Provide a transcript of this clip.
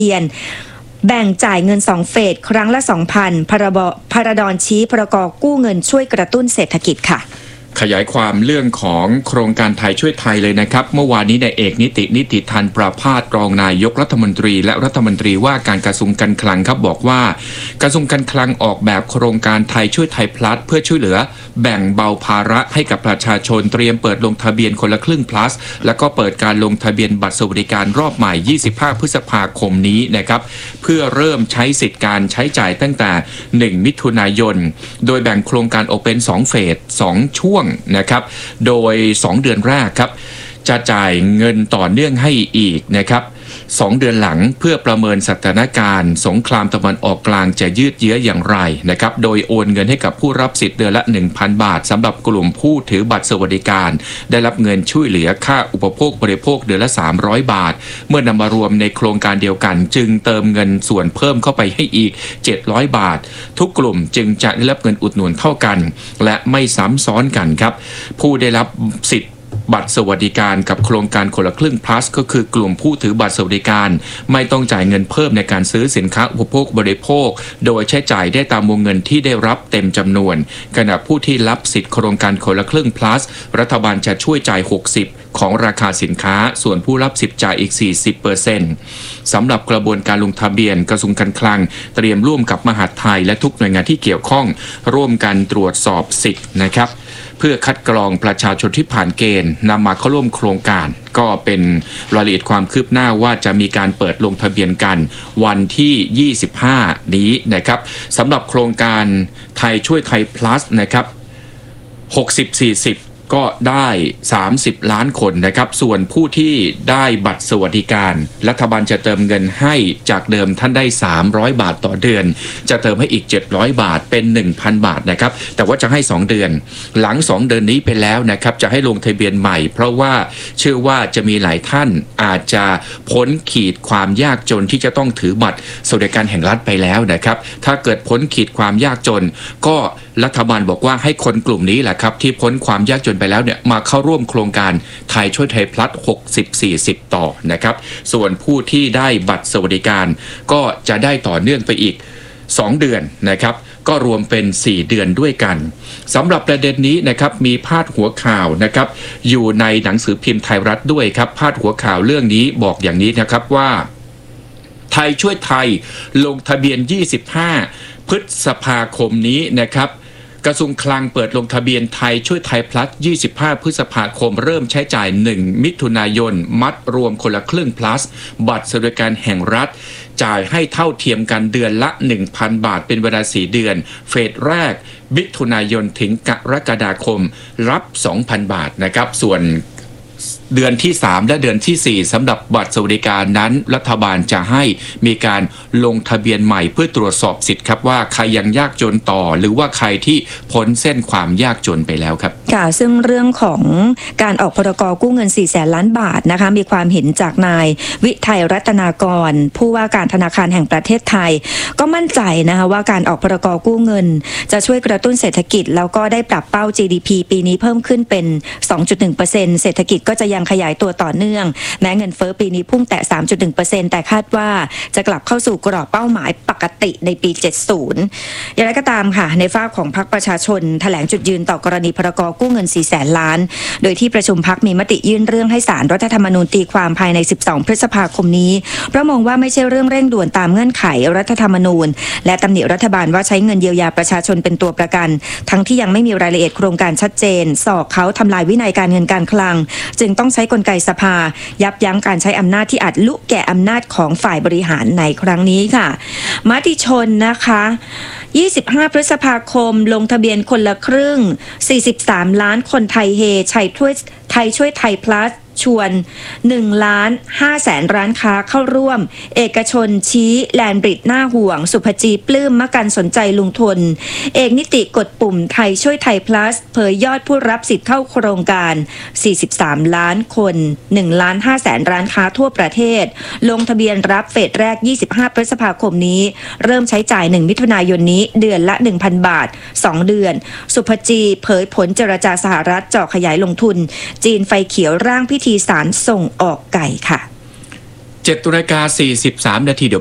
บียนแบ่งจ่ายเงิน2เฟสครั้งละ 2,000 พรดชี้พรกกู้เงินช่วยกระตุ้นเศรษฐกิจค่ะขยายความเรื่องของโครงการไทยช่วยไทยเลยนะครับเมื่อวานนี้นายเอกนิติธันประภาสรองนายกรัฐมนตรีและรัฐมนตรีว่าการกระทรวงการคลังครับบอกว่ากระทรวงการคลังออกแบบโครงการไทยช่วยไทยพลัสเพื่อช่วยเหลือแบ่งเบาภาระให้กับประชาชนเตรียมเปิดลงทะเบียนคนละครึ่ง plus แล้วก็เปิดการลงทะเบียนบัตรสวัสดิการรอบใหม่25พฤษภาคมนี้นะครับเพื่อเริ่มใช้สิทธิการใช้จ่ายตั้งแต่1มิถุนายนโดยแบ่งโครงการออกเป็น2เฟส2ช่วงนะครับโดย2เดือนแรกครับจะจ่ายเงินต่อเนื่องให้อีกนะครับ2เดือนหลังเพื่อประเมินสถานการณ์สงครามตะวันออกกลางจะยืดเยื้ออย่างไรนะครับโดยโอนเงินให้กับผู้รับสิทธิ์เดือนละ 1,000 บาทสำหรับกลุ่มผู้ถือบัตรสวัสดิการได้รับเงินช่วยเหลือค่าอุปโภคบริโภคเดือนละ300 บาทเมื่อนำมารวมในโครงการเดียวกันจึงเติมเงินส่วนเพิ่มเข้าไปให้อีก700 บาททุกกลุ่มจึงจะได้รับเงินอุดหนุนเท่ากันและไม่ซ้ำซ้อนกันครับผู้ได้รับสิทธิ์บัตรสวัสดิการกับโครงการคนละครึ่ง plus ก็คือกลุ่มผู้ถือบัตรสวัสดิการไม่ต้องจ่ายเงินเพิ่มในการซื้อสินค้าอุปโภคบริโภคโดยใช้จ่ายได้ตามวงเงินที่ได้รับเต็มจำนวนขณะผู้ที่รับสิทธิ์โครงการคนละครึ่ง plus รัฐบาลจะช่วยจ่าย60ของราคาสินค้าส่วนผู้รับสิทธิ์จ่ายอีก 40% สำหรับกระบวนการลงทะเบียนกระทรวงการคลังเตรียมร่วมกับมหาดไทยและทุกหน่วยงานที่เกี่ยวข้องร่วมกันตรวจสอบสิทธิ์นะครับเพื่อคัดกรองประชาชนที่ผ่านเกณฑ์นำมาเข้าร่วมโครงการก็เป็นรายละเอียดความคืบหน้าว่าจะมีการเปิดลงทะเบียนกันวันที่25นี้นะครับสำหรับโครงการไทยช่วยไทย plus นะครับ60-40ก็ได้30ล้านคนนะครับส่วนผู้ที่ได้บัตรสวัสดิการรัฐบาลจะเติมเงินให้จากเดิมท่านได้300 บาทต่อเดือนจะเติมให้อีก700 บาทเป็น 1,000 บาทนะครับแต่ว่าจะให้2เดือนหลัง2เดือนนี้ไปแล้วนะครับจะให้ลงทะเบียนใหม่เพราะว่าเชื่อว่าจะมีหลายท่านอาจจะพ้นขีดความยากจนที่จะต้องถือบัตรสวัสดิการแห่งรัฐไปแล้วนะครับถ้าเกิดพ้นขีดความยากจนก็รัฐบาลบอกว่าให้คนกลุ่มนี้แหละครับที่พ้นความยากจนไปแล้วเนี่ยมาเข้าร่วมโครงการไทยช่วยไทยพลัส60-40ต่อนะครับส่วนผู้ที่ได้บัตรสวัสดิการก็จะได้ต่อเนื่องไปอีก2เดือนนะครับก็รวมเป็น4เดือนด้วยกันสำหรับประเด็นนี้นะครับมีพาดหัวข่าวนะครับอยู่ในหนังสือพิมพ์ไทยรัฐด้วยครับพาดหัวข่าวเรื่องนี้บอกอย่างนี้นะครับว่าไทยช่วยไทยลงทะเบียน25พฤษภาคมนี้นะครับกระทรวงคลังเปิดลงทะเบียนไทยช่วยไทยพลัส25พฤษภาคมเริ่มใช้จ่าย1มิถุนายนมัดรวมคนละครึ่ง plus บัตรสวัสดิการแห่งรัฐจ่ายให้เท่าเทียมกันเดือนละ 1,000 บาทเป็นเวลา4เดือนเฟสแรกมิถุนายนถึงกรกฎาคมรับ 2,000 บาทนะครับส่วนเดือนที่3และเดือนที่4สำหรับบัตรสวัสดิการนั้นรัฐบาลจะให้มีการลงทะเบียนใหม่เพื่อตรวจสอบสิทธิ์ครับว่าใครยังยากจนต่อหรือว่าใครที่พ้นเส้นความยากจนไปแล้วครับค่ะซึ่งเรื่องของการออกพรกกู้เงิน400,000 ล้านบาทนะคะมีความเห็นจากนายวิทัยรัตนากรผู้ว่าการธนาคารแห่งประเทศไทยก็มั่นใจนะคะว่าการออกพรกกู้เงินจะช่วยกระตุ้นเศรษฐกิจแล้วก็ได้ปรับเป้า GDP ปีนี้เพิ่มขึ้นเป็น 2.1% เศรษฐกิจก็จะยังขยายตัวต่อเนื่องแม้เงินเฟ้อปีนี้พุ่งแตะ 3.1% แต่คาดว่าจะกลับเข้าสู่กรอบเป้าหมายปกติในปี 70 อย่างไรก็ตามค่ะในฝั่งของพรรคประชาชนแถลงจุดยืนต่อกรณีพรกกู้เงิน400,000 ล้านโดยที่ประชุมพรรคมีมติยื่นเรื่องให้ศาลรัฐธรรมนูญตีความภายใน12พฤษภาคมนี้เพราะมองว่าไม่ใช่เรื่องเร่งด่วนตามเงื่อนไขรัฐธรรมนูญและตำหนิรัฐบาลว่าใช้เงินเยียวยาประชาชนเป็นตัวประกันทั้งที่ยังไม่มีรายละเอียดโครงการชัดเจนสอกเขาทำลายวินัยการเงินการคลังจึงต้องใช้กลไกสภายับยั้งการใช้อำนาจที่อาจลุแก่อำนาจของฝ่ายบริหารในครั้งนี้ค่ะมติชนนะคะ25พฤษภาคมลงทะเบียนคนละครึ่ง43ล้านคนไทยเฮไทยช่วยไทยพลัสชวน1,500,000 ร้านค้าเข้าร่วมเอกชนชี้แลนบริดน่าห่วงสุภจีปลื้มมะกันสนใจลุงทนเอกนิติกดปุ่มไทยช่วยไทยพลัสเผยยอดผู้รับสิทธิ์เข้าโครงการ43ล้านคน1,500,000 ร้านค้าทั่วประเทศลงทะเบียนรับเฟสแรก25พฤษภาคมนี้เริ่มใช้จ่าย1มิถุนายนนี้เดือนละ 1,000 บาท2เดือนสุภจีเผยผลเจรจาสหรัฐเจาะขยายลงทุนจีนไฟเขียวร่างพิธีสารส่งออกไก่ค่ะ 7:43 น.เดี๋ยว